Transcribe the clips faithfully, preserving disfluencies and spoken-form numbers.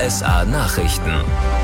S A Nachrichten.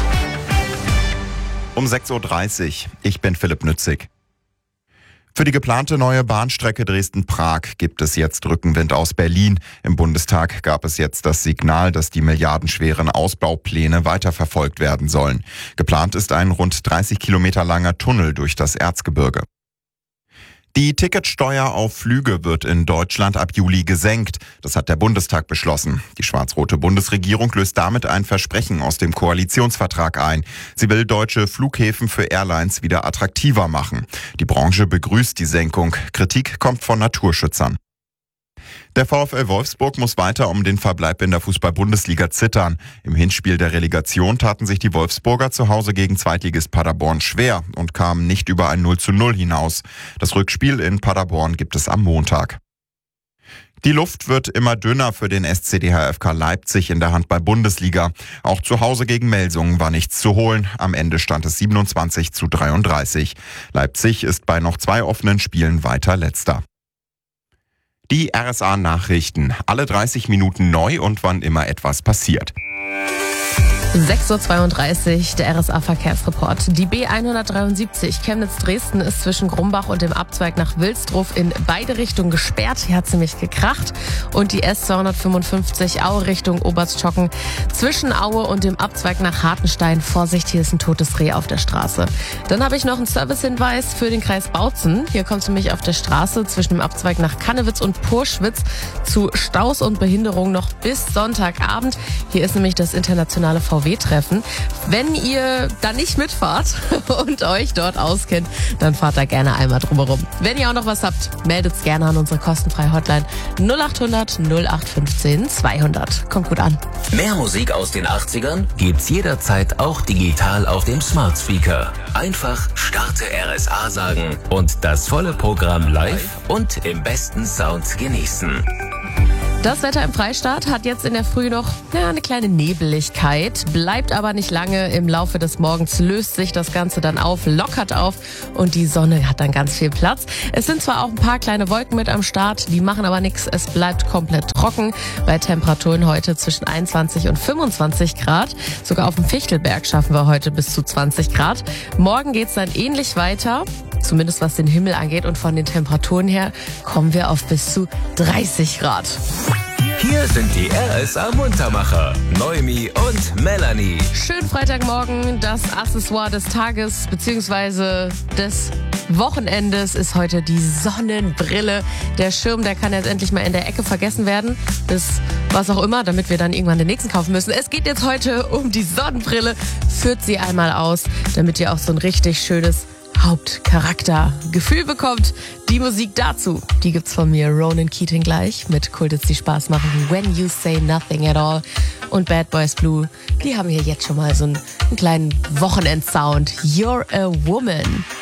Um sechs Uhr dreißig. Ich bin Philipp Nützig. Für die geplante neue Bahnstrecke Dresden-Prag gibt es jetzt Rückenwind aus Berlin. Im Bundestag gab es jetzt das Signal, dass die milliardenschweren Ausbaupläne weiterverfolgt werden sollen. Geplant ist ein rund dreißig Kilometer langer Tunnel durch das Erzgebirge. Die Ticketsteuer auf Flüge wird in Deutschland ab Juli gesenkt. Das hat der Bundestag beschlossen. Die schwarz-rote Bundesregierung löst damit ein Versprechen aus dem Koalitionsvertrag ein. Sie will deutsche Flughäfen für Airlines wieder attraktiver machen. Die Branche begrüßt die Senkung. Kritik kommt von Naturschützern. Der VfL Wolfsburg muss weiter um den Verbleib in der Fußball-Bundesliga zittern. Im Hinspiel der Relegation taten sich die Wolfsburger zu Hause gegen Zweitligist Paderborn schwer und kamen nicht über ein null zu null hinaus. Das Rückspiel in Paderborn gibt es am Montag. Die Luft wird immer dünner für den S C D H F K Leipzig in der Handball-Bundesliga. Auch zu Hause gegen Melsungen war nichts zu holen. Am Ende stand es siebenundzwanzig zu dreiunddreißig. Leipzig ist bei noch zwei offenen Spielen weiter Letzter. Die R S A-Nachrichten. Alle dreißig Minuten neu und wann immer etwas passiert. sechs Uhr zweiunddreißig, der R S A-Verkehrsreport. Die B hundertdreiundsiebzig Chemnitz-Dresden ist zwischen Grumbach und dem Abzweig nach Wilsdruff in beide Richtungen gesperrt. Hier hat es nämlich gekracht. Und die S zweihundertfünfundfünfzig Aue Richtung Oberstchocken zwischen Aue und dem Abzweig nach Hartenstein. Vorsicht, hier ist ein totes Reh auf der Straße. Dann habe ich noch einen Servicehinweis für den Kreis Bautzen. Hier kommt es nämlich auf der Straße zwischen dem Abzweig nach Kannewitz und Purschwitz zu Staus und Behinderungen noch bis Sonntagabend. Hier ist nämlich das internationale V W-Treffen. Wenn ihr da nicht mitfahrt und euch dort auskennt, dann fahrt da gerne einmal drumherum. Wenn ihr auch noch was habt, meldet's gerne an unsere kostenfreie Hotline null acht hundert null acht fünfzehn zweihundert. Kommt gut an. Mehr Musik aus den achtzigern gibt's jederzeit auch digital auf dem Smart Speaker. Einfach Starte R S A sagen und das volle Programm live und im besten Sound genießen. Das Wetter im Freistaat hat jetzt in der Früh noch ja, eine kleine Nebeligkeit, bleibt aber nicht lange. Im Laufe des Morgens löst sich das Ganze dann auf, lockert auf und die Sonne hat dann ganz viel Platz. Es sind zwar auch ein paar kleine Wolken mit am Start, die machen aber nichts. Es bleibt komplett trocken bei Temperaturen heute zwischen einundzwanzig und fünfundzwanzig Grad. Sogar auf dem Fichtelberg schaffen wir heute bis zu zwanzig Grad. Morgen geht's dann ähnlich weiter. Zumindest was den Himmel angeht, und von den Temperaturen her kommen wir auf bis zu dreißig Grad. Hier sind die R S A-Muntermacher, Noemi und Melanie. Schönen Freitagmorgen, das Accessoire des Tages bzw. des Wochenendes ist heute die Sonnenbrille. Der Schirm, der kann jetzt endlich mal in der Ecke vergessen werden, bis was auch immer, damit wir dann irgendwann den nächsten kaufen müssen. Es geht jetzt heute um die Sonnenbrille. Führt sie einmal aus, damit ihr auch so ein richtig schönes Hauptcharaktergefühl bekommt. Die Musik dazu, die gibt's von mir, Ronan Keating gleich mit Kultits, die Spaß machen, When You Say Nothing at All, und Bad Boys Blue, die haben hier jetzt schon mal so einen, einen kleinen Wochenendsound. You're a Woman.